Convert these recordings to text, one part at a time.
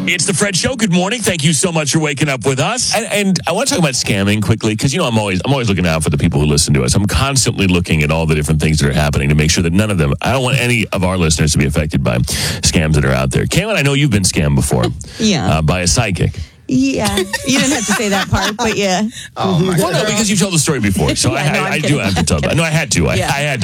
It's the Fred Show. Good morning. Thank you so much for waking up with us. And I want to talk about scamming quickly because, I'm always looking out for the people who listen to us. I'm constantly looking at all the different things that are happening to make sure that none of them, I don't want any of our listeners to be affected by scams that are out there. Kaylin, I know you've been scammed before. Yeah. By a psychic. Yeah. You didn't have to say that part, but yeah. Oh my Well, no, because you told the story before, so I do have to tell that. No, I had to. I had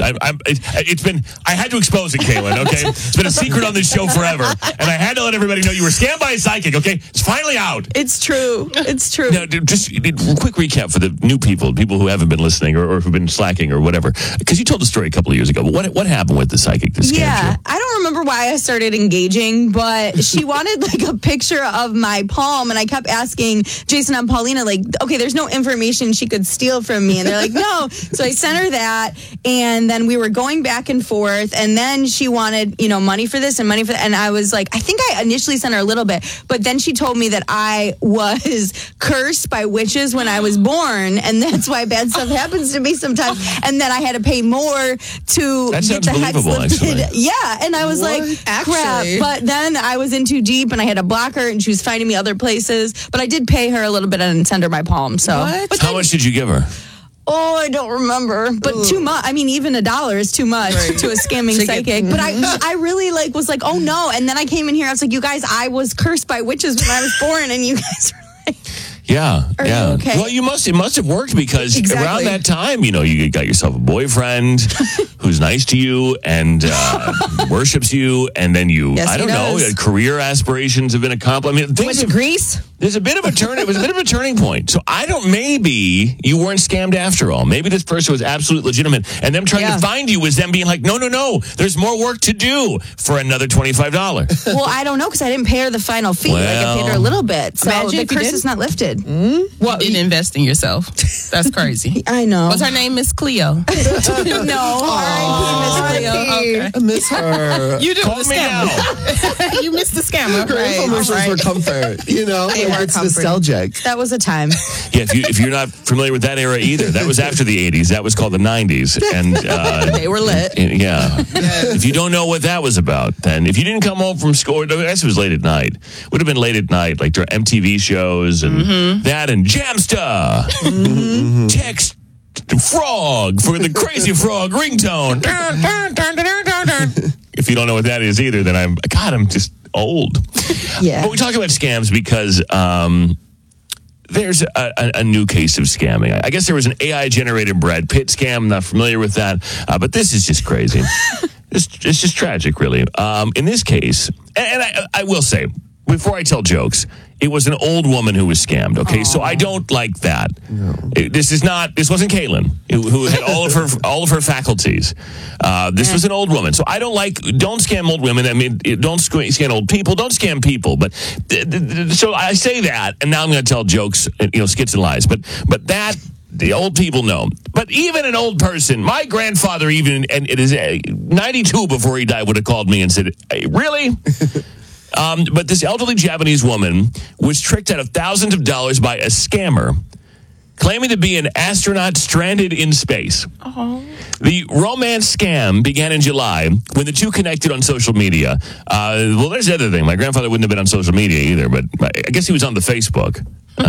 to expose it, Kaylin. Okay, it's been a secret on this show forever, and I had to let everybody know you were scammed by a psychic. Okay, it's finally out. It's true. It's true. Now, just a quick recap for the new people who haven't been listening or who've been slacking or whatever, because you told the story a couple of years ago. But what happened with the psychic that scammed you? I don't remember why I started engaging, but she wanted like a picture of my palm, and I kept asking Jason and Paulina, like, okay, there's no information she could steal from me. And they're like, no. So I sent her that, and then we were going back and forth, and then she wanted, money for this and money for that. And I was like, I think I initially sent her a little bit, but then she told me that I was cursed by witches when I was born, and that's why bad stuff happens to me sometimes. And then I had to pay more to that get the hex believable, lifted. actually. Yeah, and I was like, crap. But then I was in too deep, and I had to block her, and she was finding me other places. But I did pay her a little bit and send her my palm. So, But how much did you give her? Oh, I don't remember, but too much. I mean, even $1 is too much to a scamming psychic. But I really was like, oh no. And then I came in here. I was like, you guys, I was cursed by witches when I was born, and you guys were like. Yeah, Are yeah. you okay? Well, it must have worked because Exactly. around that time, you got yourself a boyfriend who's nice to you and worships you, and then Yes, I don't know, career aspirations have been accomplished. I mean, Went to Greece? There's a bit of a turn. It was a bit of a turning point. So maybe you weren't scammed after all. Maybe this person was absolutely legitimate, and them trying to find you was them being like, no, there's more work to do for another $25. Well, I don't know because I didn't pay her the final fee. I paid her a little bit. So Imagine the if you curse did. is not lifted. Well, you didn't invest in yourself. That's crazy. I know. What's her name? Miss Cleo. No. R.I.P. Miss Cleo. Okay. I miss her. You do Call the me scammer. You missed the scammer. Her infomercials were comfort. It's nostalgic. That was a time. Yeah, if you're not familiar with that era either, that was after the 80s. That was called the 90s. And They were lit. yeah. If you don't know what that was about, then if you didn't come home from school, I guess it was late at night. Would have been late at night, like during MTV shows and that and Jamsta. Text frog for the Crazy Frog ringtone. If you don't know what that is either, then I'm just old. Yeah. But we talk about scams because there's a new case of scamming. I guess there was an AI-generated Brad Pitt scam. I'm not familiar with that, but this is just crazy. It's just tragic, really. In this case, and I will say, before I tell jokes, it was an old woman who was scammed. Okay, so I don't like that. No. This wasn't Kaylin who had all of her faculties. This was an old woman. So I don't scam old women. I mean, don't scam old people. Don't scam people. But so I say that, and now I'm going to tell jokes, skits and lies. But that. The old people know. But even an old person, my grandfather and it is 92 before he died, would have called me and said, hey, really? But this elderly Japanese woman was tricked out of thousands of dollars by a scammer claiming to be an astronaut stranded in space. Oh. The romance scam began in July when the two connected on social media. There's the other thing. My grandfather wouldn't have been on social media either, but I guess he was on the Facebook.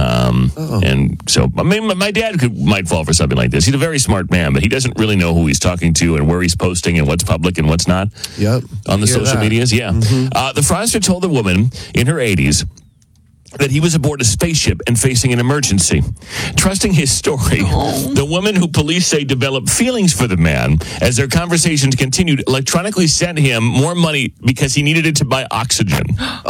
And so, I mean, my dad might fall for something like this. He's a very smart man, but he doesn't really know who he's talking to and where he's posting and what's public and what's not. Yep. On the social medias. Yeah. The fraudster told the woman in her 80s that he was aboard a spaceship and facing an emergency. Trusting his story, the woman who police say developed feelings for the man as their conversations continued electronically sent him more money because he needed it to buy oxygen.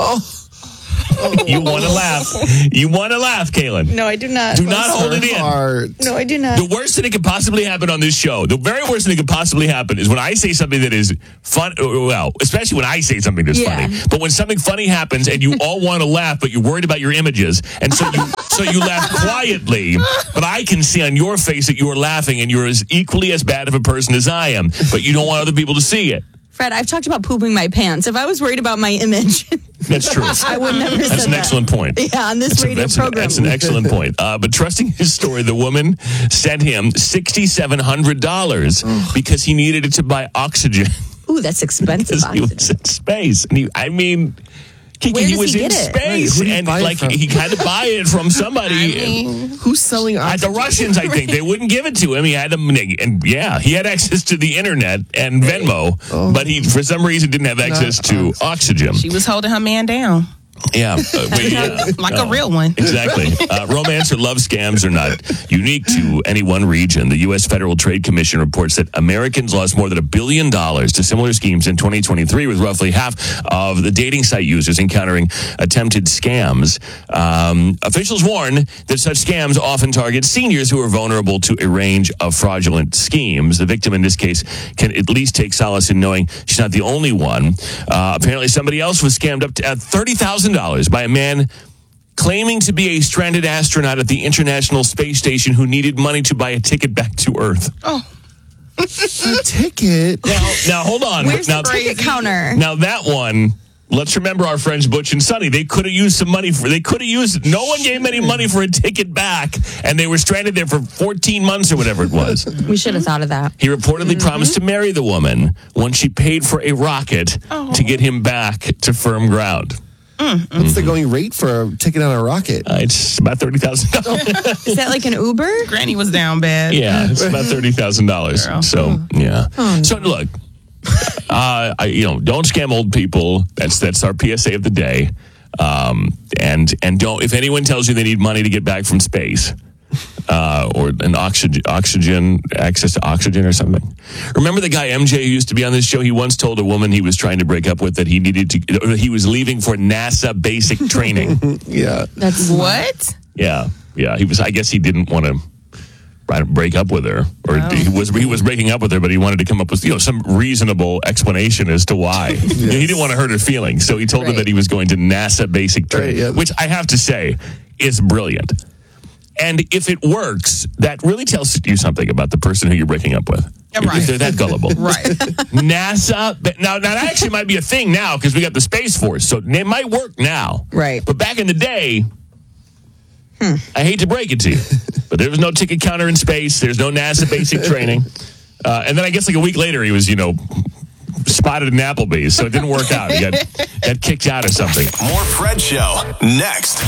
You want to laugh. You want to laugh, Kaylin. No, I do not. Do not hold it in. No, I do not. The worst thing that could possibly happen on this show, the very worst thing that could possibly happen is when I say something that is fun, well, especially when I say something that's funny. But when something funny happens and you all want to laugh, but you're worried about your images, and so you laugh quietly, but I can see on your face that you are laughing and you're as equally as bad of a person as I am, but you don't want other people to see it. Fred, I've talked about pooping my pants. If I was worried about my image, that's true. I would never say that. That's an excellent point. Yeah, on this radio program. That's an excellent point. But trusting his story, the woman sent him $6,700 because he needed it to buy oxygen. Ooh, that's expensive. He was in space. And Where he does was he in get it? space, Right, who did he and buy it like from? he had to buy it from somebody. Who's selling The oxygen? Russians, I think, they wouldn't give it to him. He had them, and he had access to the internet and Venmo, but he, for some reason, didn't have access to oxygen. She was holding her man down Yeah, like a real one. Exactly. Romance or love scams are not unique to any one region. The U.S. Federal Trade Commission reports that Americans lost more than $1 billion to similar schemes in 2023, with roughly half of the dating site users encountering attempted scams. Officials warn that such scams often target seniors who are vulnerable to a range of fraudulent schemes. The victim in this case can at least take solace in knowing she's not the only one. Apparently, somebody else was scammed up to $30,000 by a man claiming to be a stranded astronaut at the International Space Station who needed money to buy a ticket back to Earth. Oh, A ticket. Now hold on. Where's now, the ticket counter? Now that one, let's remember our friends Butch and Sonny. They could have used some money no one gave them any money for a ticket back, and they were stranded there for 14 months or whatever it was. We should have thought of that. He reportedly promised to marry the woman once she paid for a rocket to get him back to firm ground. What's the going rate for a ticket on a rocket? It's about $30,000. Is that like an Uber? Granny was down bad. Yeah, it's about $30,000. So yeah. So look, don't scam old people. That's our PSA of the day. And don't, if anyone tells you they need money to get back from space, or an oxygen access to oxygen or something. Remember the guy MJ who used to be on this show? He once told a woman he was trying to break up with that he was leaving for NASA basic training. Yeah. That's What? Yeah. I guess he didn't want to break up with her, or he was breaking up with her, but he wanted to come up with some reasonable explanation as to why. He didn't want to hurt her feelings, so he told her that he was going to NASA basic training, which I have to say is brilliant. And if it works, that really tells you something about the person who you're breaking up with. Right. If they're that gullible. Right. NASA, now that actually might be a thing now because we got the Space Force, so it might work now. Right. But back in the day, I hate to break it to you, but there was no ticket counter in space. There's no NASA basic training. And then I guess like a week later, he was, spotted in Applebee's, so it didn't work out. He got kicked out or something. More Fred Show next.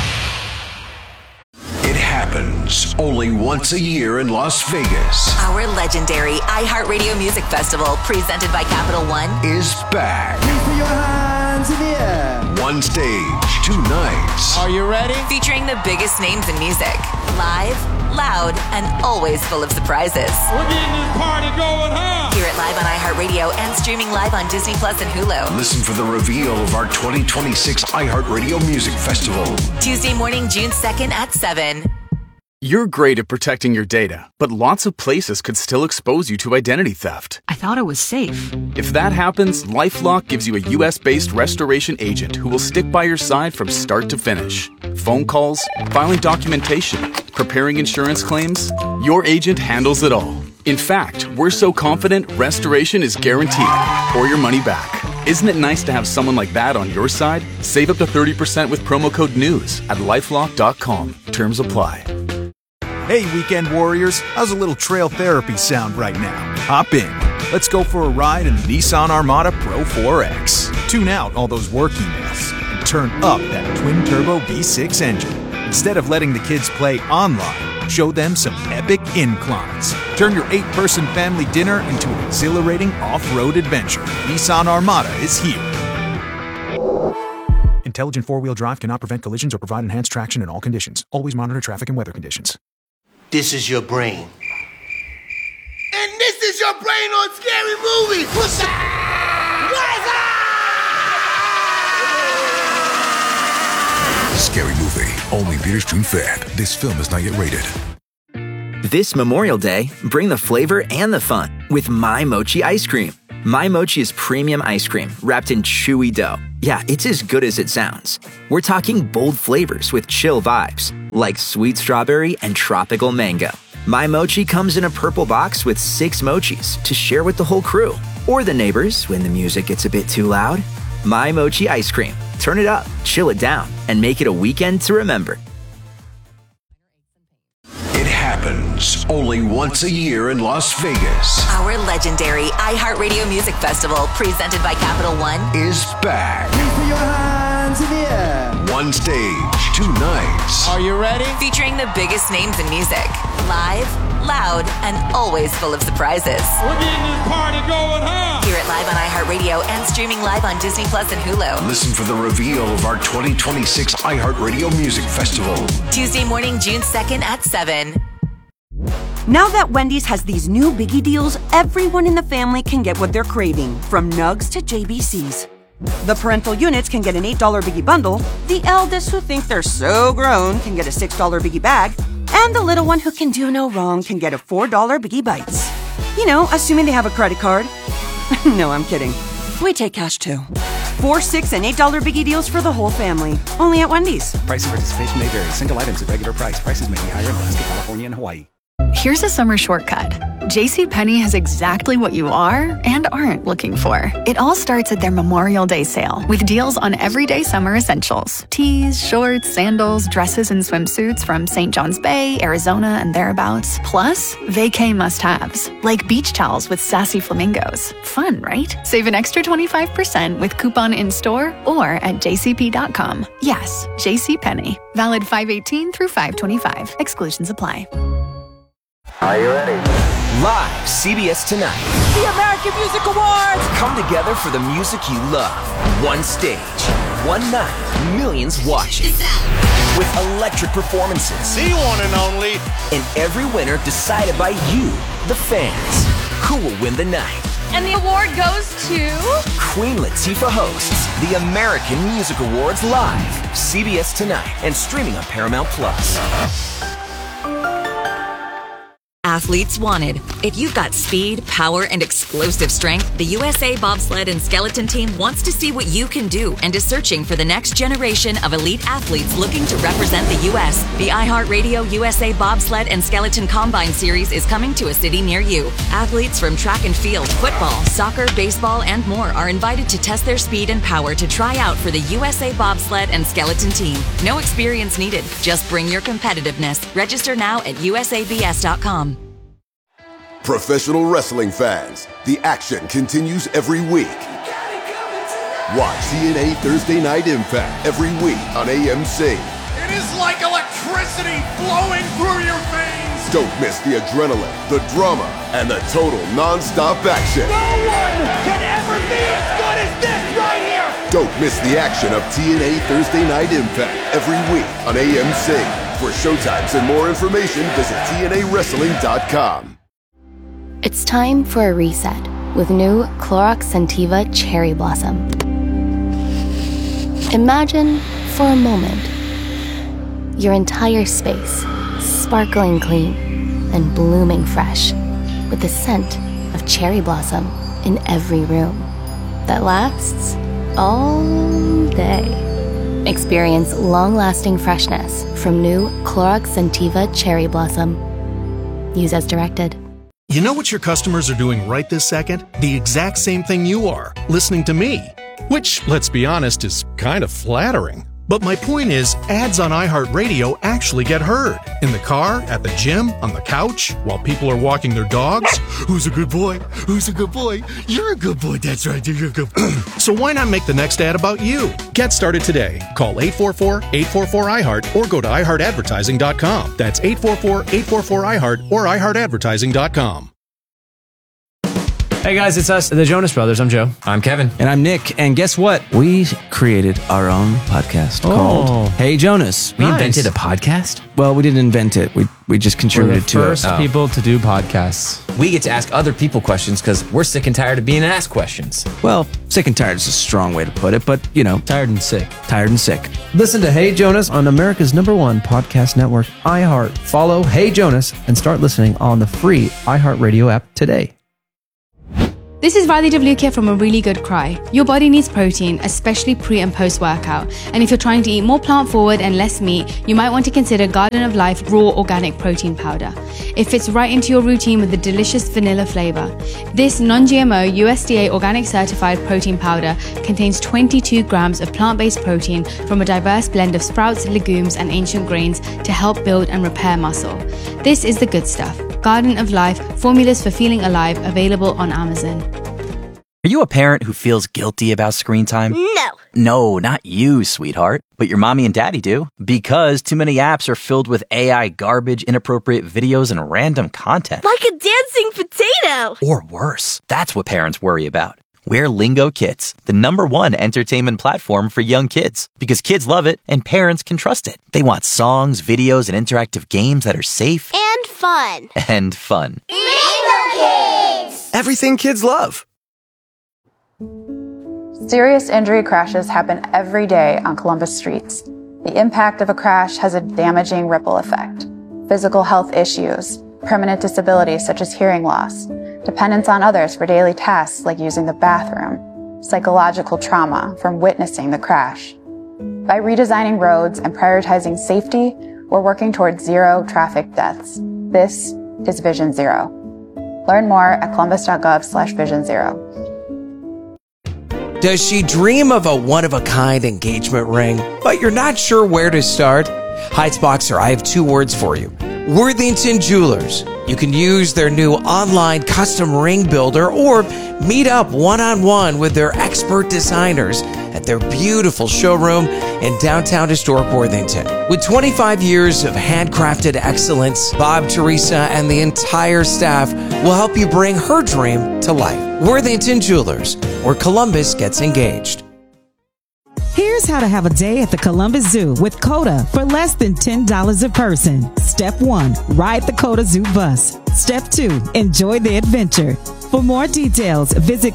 It happens only once a year in Las Vegas. Our legendary iHeartRadio Music Festival, presented by Capital One, Is back. Put your hands in the air. One stage, 2 nights. Are you ready? featuring the biggest names in music. Live, loud, and always full of surprises. We're getting this party going, huh? Hear it live on iHeartRadio and streaming live on Disney Plus and Hulu. Listen for the reveal of our 2026 iHeartRadio Music Festival. Tuesday morning, June 2nd at 7. You're great at protecting your data, but lots of places could still expose you to identity theft. I thought it was safe. If that happens, LifeLock gives you a US-based restoration agent who will stick by your side from start to finish. Phone calls, filing documentation, preparing insurance claims, your agent handles it all. In fact, we're so confident restoration is guaranteed or your money back. Isn't it nice to have someone like that on your side? Save up to 30% with promo code NEWS at LifeLock.com. Terms apply. Hey, weekend warriors, how's a little trail therapy sound right now? Hop in. Let's go for a ride in the Nissan Armada Pro 4X. Tune out all those work emails and turn up that twin-turbo V6 engine. Instead of letting the kids play online, show them some epic inclines. Turn your 8-person family dinner into an exhilarating off-road adventure. Nissan Armada is here. Intelligent four-wheel drive cannot prevent collisions or provide enhanced traction in all conditions. Always monitor traffic and weather conditions. This is your brain. And this is your brain on Scary Movie. What's up? Scary Movie. Only theaters June 5th. This film is not yet rated. This Memorial Day, bring the flavor and the fun with My Mochi ice cream. My Mochi is premium ice cream wrapped in chewy dough. Yeah, it's as good as it sounds. We're talking bold flavors with chill vibes, like sweet strawberry and tropical mango. My Mochi comes in a purple box with 6 mochis to share with the whole crew, or the neighbors when the music gets a bit too loud. My Mochi ice cream. Turn it up, chill it down, and make it a weekend to remember. It happens only once a year in Las Vegas. Our legendary iHeartRadio Music Festival, presented by Capital One, Is back. Put your hands One stage, two nights. Are you ready? Featuring the biggest names in music. Live, loud, and always full of surprises. We're getting this party going, huh? Hear it live on iHeartRadio and streaming live on Disney Plus and Hulu. Listen for the reveal of our 2026 iHeartRadio Music Festival. Tuesday morning, June 2nd at 7. Now that Wendy's has these new biggie deals, everyone in the family can get what they're craving, from nugs to JBCs. The parental units can get an $8 biggie bundle, the eldest who think they're so grown can get a $6 biggie bag, and the little one who can do no wrong can get a $4 biggie bites. You know, assuming they have a credit card. No, I'm kidding. We take cash too. $4, $6, and $8 biggie deals for the whole family. Only at Wendy's. Price and participation may vary. Single items at regular price. Prices may be higher in Alaska, California, and Hawaii. Here's a summer shortcut. JCPenney has exactly what you are and aren't looking for. It all starts at their Memorial Day sale with deals on everyday summer essentials. Tees, shorts, sandals, dresses, and swimsuits from St. John's Bay, Arizona, and thereabouts. Plus, vacay must-haves, like beach towels with sassy flamingos. Fun, right? Save an extra 25% with coupon in-store or at jcp.com. Yes, JCPenney. Valid 5/18 through 5/25. Exclusions apply. Are you ready? Live, CBS Tonight. The American Music Awards! Come together for the music you love. One stage, one night, millions watching. With electric performances. The one and only. And every winner decided by you, the fans. Who will win the night? And the award goes to... Queen Latifah hosts the American Music Awards live. CBS Tonight and streaming on Paramount+. Athletes wanted. If you've got speed, power, and explosive strength, the USA Bobsled and Skeleton Team wants to see what you can do and is searching for the next generation of elite athletes looking to represent the U.S. The iHeartRadio USA Bobsled and Skeleton Combine Series is coming to a city near you. Athletes from track and field, football, soccer, baseball, and more are invited to test their speed and power to try out for the USA Bobsled and Skeleton Team. No experience needed. Just bring your competitiveness. Register now at usabs.com. Professional wrestling fans, the action continues every week. Watch TNA Thursday Night Impact every week on AMC. It is like electricity flowing through your veins. Don't miss the adrenaline, the drama, and the total non-stop action. No one can ever be as good as this right here. Don't miss the action of TNA Thursday Night Impact every week on AMC. For showtimes and more information, visit TNAWrestling.com. It's time for a reset with new Clorox Scentiva Cherry Blossom. Imagine, for a moment, your entire space sparkling clean and blooming fresh with the scent of cherry blossom in every room that lasts all day. Experience long-lasting freshness from new Clorox Scentiva Cherry Blossom. Use as directed. You know what your customers are doing right this second? The exact same thing you are, listening to me. Which, let's be honest, is kind of flattering. But my point is, ads on iHeartRadio actually get heard. In the car, at the gym, on the couch, while people are walking their dogs. Who's a good boy? Who's a good boy? You're a good boy, that's right, you're a good boy. So why not make the next ad about you? Get started today. Call 844-844-iHeart or go to iHeartAdvertising.com. That's 844-844-iHeart or iHeartAdvertising.com. Hey guys, it's us, the Jonas Brothers. I'm Joe. I'm Kevin. And I'm Nick. And guess what? We created our own podcast called Hey Jonas. We invented a podcast? Well, we didn't invent it. We just contributed to it. We're the first people to do podcasts. We get to ask other people questions because we're sick and tired of being asked questions. Well, sick and tired is a strong way to put it, but, you know. Tired and sick. Tired and sick. Listen to Hey Jonas on America's #1 podcast network, iHeart. Follow Hey Jonas and start listening on the free iHeartRadio app today. This is Riley Devlukia from A Really Good Cry. Your body needs protein, especially pre and post workout. And if you're trying to eat more plant forward and less meat, you might want to consider Garden of Life Raw Organic Protein Powder. It fits right into your routine with a delicious vanilla flavor. This non-GMO USDA organic certified protein powder contains 22 grams of plant-based protein from a diverse blend of sprouts, legumes, and ancient grains to help build and repair muscle. This is the good stuff. Garden of Life, formulas for feeling alive, available on Amazon. Are you a parent who feels guilty about screen time? No. No, not you, sweetheart. But your mommy and daddy do. Because too many apps are filled with AI garbage, inappropriate videos, and random content. Like a dancing potato. Or worse. That's what parents worry about. We're Lingo Kids, the #1 entertainment platform for young kids. Because kids love it and parents can trust it. They want songs, videos, and interactive games that are safe. And fun. And fun. Lingo Kids! Everything kids love. Serious injury crashes happen every day on Columbus streets. The impact of a crash has a damaging ripple effect. Physical health issues, permanent disabilities such as hearing loss, dependence on others for daily tasks like using the bathroom, psychological trauma from witnessing the crash. By redesigning roads and prioritizing safety, we're working towards zero traffic deaths. This is Vision Zero. Learn more at columbus.gov/Vision Zero. Does she dream of a one-of-a-kind engagement ring, but you're not sure where to start? Heights Boxer, I have 2 words for you. Worthington Jewelers. You can use their new online custom ring builder or meet up one-on-one with their expert designers at their beautiful showroom in downtown historic Worthington. With 25 years of handcrafted excellence, Bob, Teresa, and the entire staff will help you bring her dream to life. Worthington Jewelers, where Columbus gets engaged. Here's how to have a day at the Columbus Zoo with COTA for less than $10 a person. Step 1, ride the COTA Zoo bus. Step 2, enjoy the adventure. For more details, visit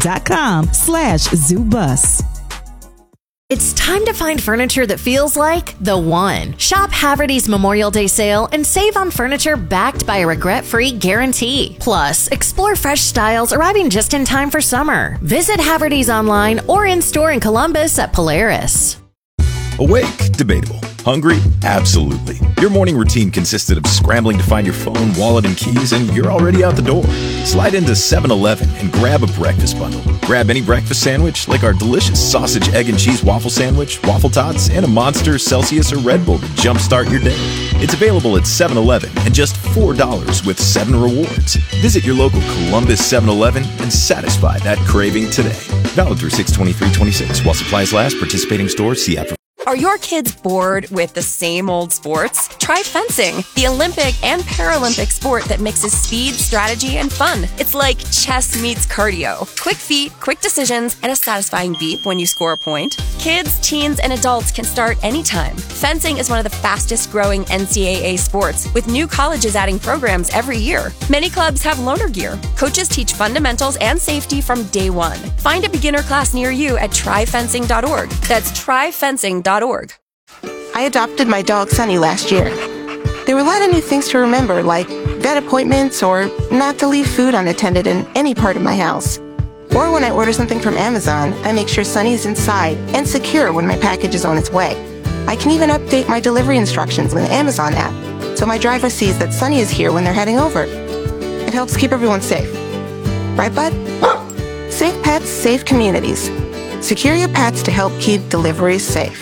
COTA.com/ZooBus. It's time to find furniture that feels like the one. Shop Haverty's Memorial Day sale and save on furniture backed by a regret-free guarantee. Plus, explore fresh styles arriving just in time for summer. Visit Haverty's online or in-store in Columbus at Polaris. Awake? Debatable. Hungry? Absolutely. Your morning routine consisted of scrambling to find your phone, wallet, and keys, and you're already out the door. Slide into 7-Eleven and grab a breakfast bundle. Grab any breakfast sandwich, like our delicious sausage, egg, and cheese waffle sandwich, waffle tots, and a Monster, Celsius, or Red Bull to jumpstart your day. It's available at 7-Eleven and just $4 with 7 rewards. Visit your local Columbus 7-Eleven and satisfy that craving today. Valid through 6/23/26. While supplies last, participating stores, see app for. Are your kids bored with the same old sports? Try fencing, the Olympic and Paralympic sport that mixes speed, strategy, and fun. It's like chess meets cardio. Quick feet, quick decisions, and a satisfying beep when you score a point. Kids, teens, and adults can start anytime. Fencing is one of the fastest growing NCAA sports, with new colleges adding programs every year. Many clubs have loaner gear. Coaches teach fundamentals and safety from day one. Find a beginner class near you at tryfencing.org. That's tryfencing.org. I adopted my dog Sunny last year. There were a lot of new things to remember, like vet appointments or not to leave food unattended in any part of my house. Or when I order something from Amazon, I make sure Sunny is inside and secure when my package is on its way. I can even update my delivery instructions with the Amazon app, so my driver sees that Sunny is here when they're heading over. It helps keep everyone safe. Right, bud? Safe pets, safe communities. Secure your pets to help keep deliveries safe.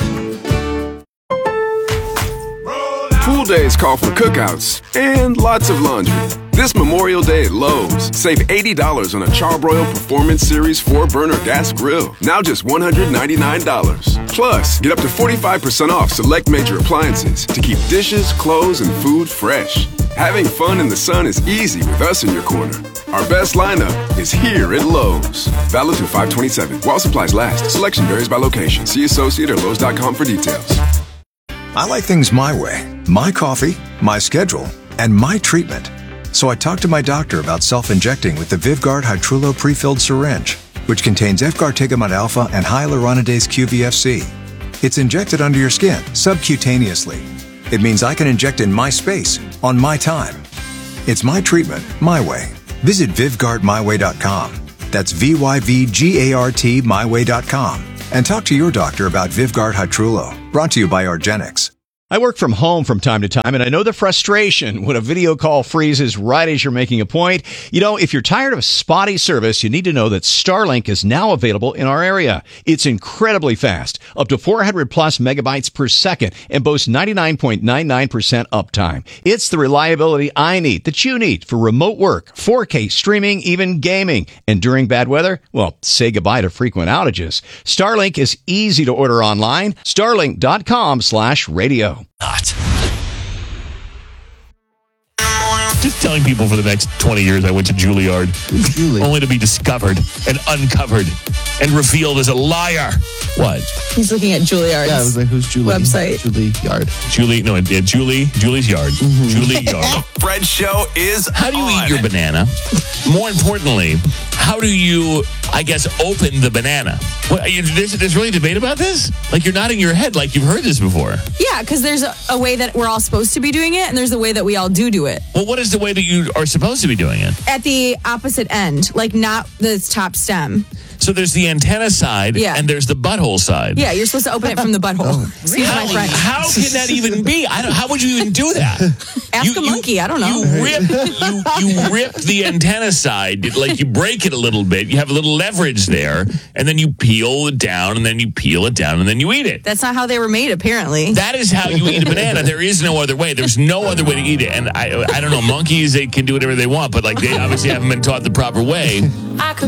Pool days call for cookouts and lots of laundry. This Memorial Day at Lowe's, save $80 on a Charbroil Performance Series 4-burner gas grill. Now just $199. Plus, get up to 45% off select major appliances to keep dishes, clothes, and food fresh. Having fun in the sun is easy with us in your corner. Our best lineup is here at Lowe's. Valid through 5/27. While supplies last. Selection varies by location. See associate or Lowe's.com for details. I like things my way. My coffee, my schedule, and my treatment. So I talked to my doctor about self-injecting with the Vyvgart Hytrulo prefilled syringe, which contains Efgartigimod alpha and hyaluronidase QVFC. It's injected under your skin, subcutaneously. It means I can inject in my space, on my time. It's my treatment, my way. Visit VyvgartMyWay.com. That's VYVGART MyWay.com. And talk to your doctor about Vyvgart Hytrulo, brought to you by Argenix. I work from home from time to time, and I know the frustration when a video call freezes right as you're making a point. You know, if you're tired of spotty service, you need to know that Starlink is now available in our area. It's incredibly fast, up to 400 plus megabytes per second, and boasts 99.99% uptime. It's the reliability I need, that you need, for remote work, 4K streaming, even gaming. And during bad weather, well, say goodbye to frequent outages. Starlink is easy to order online. Starlink.com/radio. Just telling people for the next 20 years I went to Juilliard, only to be discovered and uncovered and revealed as a liar. What? He's looking at Juilliard's Yeah, I was like, who's Julie? website. Juilliard. Julie's Yard. Juilliard. Fred Show is How do you eat your banana? More importantly, how do you, I guess, open the banana? There's really debate about this? Like, you're nodding your head like you've heard this before. Yeah, because there's a way that we're all supposed to be doing it, and there's a way that we all do it. Well, what is the way that you are supposed to be doing it? At the opposite end, like not the top stem. So there's the antenna side, and there's the butthole side. Yeah, you're supposed to open it from the butthole. Excuse my French. How can that even be? How would you even do that? Ask a monkey. I don't know. You rip the antenna side, like you break it a little bit. You have a little leverage there, and then you peel it down, and then you peel it down, and then you eat it. That's not how they were made, apparently. That is how you eat a banana. There is no other way. There's no other way to eat it. And I don't know, monkeys, they can do whatever they want, but like they obviously haven't been taught the proper way.